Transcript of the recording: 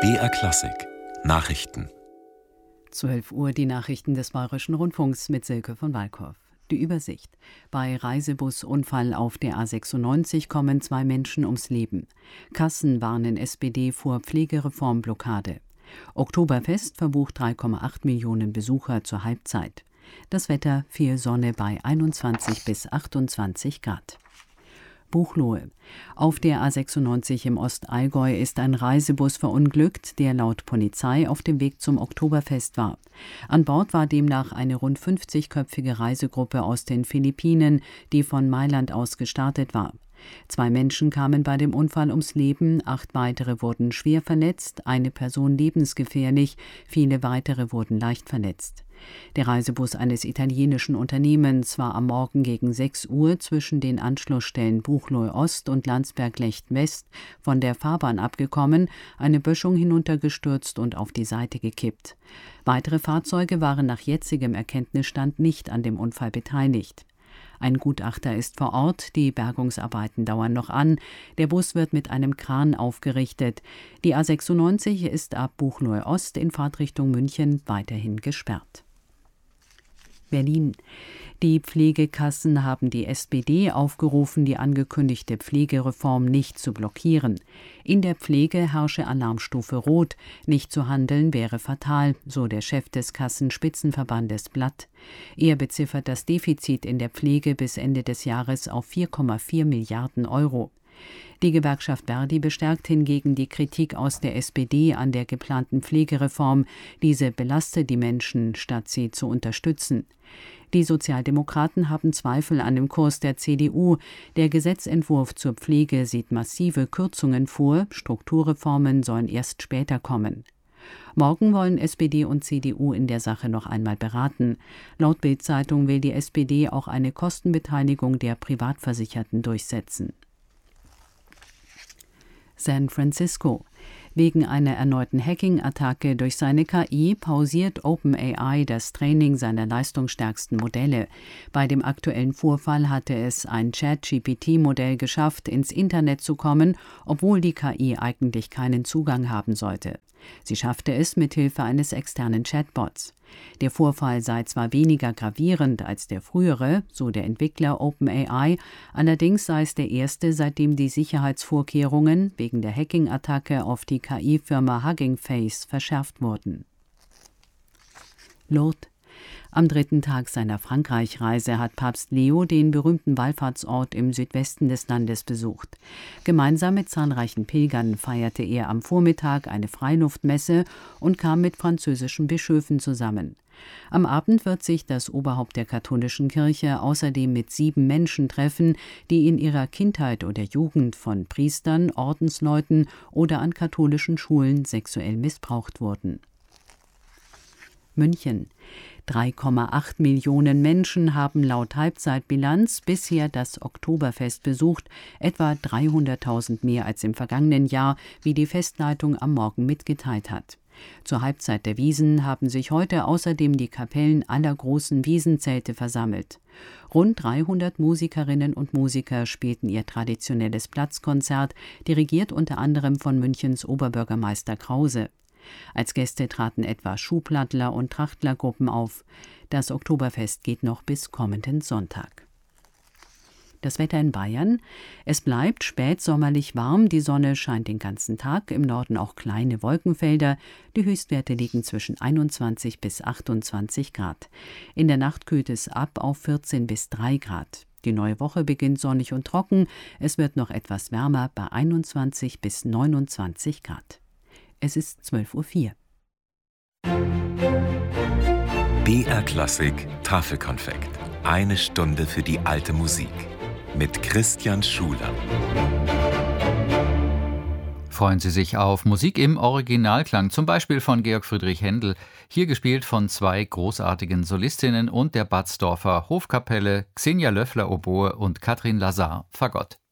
BR Klassik Nachrichten. 12 Uhr die Nachrichten des Bayerischen Rundfunks mit Silke von Walkow. Die Übersicht. Bei Reisebusunfall auf der A96 kommen 2 Menschen ums Leben. Kassen warnen SPD vor Pflegereformblockade. Oktoberfest verbucht 3,8 Millionen Besucher zur Halbzeit. Das Wetter: viel Sonne bei 21 bis 28 Grad. Buchloe. Auf der A96 im Ostallgäu ist ein Reisebus verunglückt, der laut Polizei auf dem Weg zum Oktoberfest war. An Bord war demnach eine rund 50-köpfige Reisegruppe aus den Philippinen, die von Mailand aus gestartet war. 2 Menschen kamen bei dem Unfall ums Leben, 8 weitere wurden schwer verletzt, eine Person lebensgefährlich, viele weitere wurden leicht verletzt. Der Reisebus eines italienischen Unternehmens war am Morgen gegen 6 Uhr zwischen den Anschlussstellen Buchloe Ost und Landsberg-Lecht West von der Fahrbahn abgekommen, eine Böschung hinuntergestürzt und auf die Seite gekippt. Weitere Fahrzeuge waren nach jetzigem Erkenntnisstand nicht an dem Unfall beteiligt. Ein Gutachter ist vor Ort, die Bergungsarbeiten dauern noch an, der Bus wird mit einem Kran aufgerichtet. Die A96 ist ab Buchloe Ost in Fahrtrichtung München weiterhin gesperrt. Berlin. Die Pflegekassen haben die SPD aufgerufen, die angekündigte Pflegereform nicht zu blockieren. In der Pflege herrsche Alarmstufe Rot. Nicht zu handeln wäre fatal, so der Chef des Kassenspitzenverbandes Blatt. Er beziffert das Defizit in der Pflege bis Ende des Jahres auf 4,4 Milliarden Euro. Die Gewerkschaft Verdi bestärkt hingegen die Kritik aus der SPD an der geplanten Pflegereform. Diese belaste die Menschen, statt sie zu unterstützen. Die Sozialdemokraten haben Zweifel an dem Kurs der CDU. Der Gesetzentwurf zur Pflege sieht massive Kürzungen vor, Strukturreformen sollen erst später kommen. Morgen wollen SPD und CDU in der Sache noch einmal beraten. Laut Bild-Zeitung will die SPD auch eine Kostenbeteiligung der Privatversicherten durchsetzen. San Francisco. Wegen einer erneuten Hacking-Attacke durch seine KI pausiert OpenAI das Training seiner leistungsstärksten Modelle. Bei dem aktuellen Vorfall hatte es ein ChatGPT-Modell geschafft, ins Internet zu kommen, obwohl die KI eigentlich keinen Zugang haben sollte. Sie schaffte es mithilfe eines externen Chatbots. Der Vorfall sei zwar weniger gravierend als der frühere, so der Entwickler OpenAI, allerdings sei es der erste, seitdem die Sicherheitsvorkehrungen wegen der Hacking-Attacke auf die KI-Firma Hugging Face verschärft wurden. Lourdes. Am 3. Tag seiner Frankreich-Reise hat Papst Leo den berühmten Wallfahrtsort im Südwesten des Landes besucht. Gemeinsam mit zahlreichen Pilgern feierte er am Vormittag eine Freiluftmesse und kam mit französischen Bischöfen zusammen. Am Abend wird sich das Oberhaupt der katholischen Kirche außerdem mit 7 Menschen treffen, die in ihrer Kindheit oder Jugend von Priestern, Ordensleuten oder an katholischen Schulen sexuell missbraucht wurden. München. 3,8 Millionen Menschen haben laut Halbzeitbilanz bisher das Oktoberfest besucht, etwa 300.000 mehr als im vergangenen Jahr, wie die Festleitung am Morgen mitgeteilt hat. Zur Halbzeit der Wiesn haben sich heute außerdem die Kapellen aller großen Wiesenzelte versammelt. Rund 300 Musikerinnen und Musiker spielten ihr traditionelles Platzkonzert, dirigiert unter anderem von Münchens Oberbürgermeister Krause. Als Gäste traten etwa Schuhplattler- und Trachtlergruppen auf. Das Oktoberfest geht noch bis kommenden Sonntag. Das Wetter in Bayern. Es bleibt spätsommerlich warm, die Sonne scheint den ganzen Tag, im Norden auch kleine Wolkenfelder. Die Höchstwerte liegen zwischen 21 bis 28 Grad. In der Nacht kühlt es ab auf 14 bis 3 Grad. Die neue Woche beginnt sonnig und trocken. Es wird noch etwas wärmer bei 21 bis 29 Grad. Es ist 12:04 Uhr. BR Klassik Tafelkonfekt. Eine Stunde für die alte Musik. Mit Christian Schuler. Freuen Sie sich auf Musik im Originalklang, zum Beispiel von Georg Friedrich Händel, hier gespielt von 2 großartigen Solistinnen und der Batzdorfer Hofkapelle, Xenia Löffler Oboe und Katrin Lazar Fagott.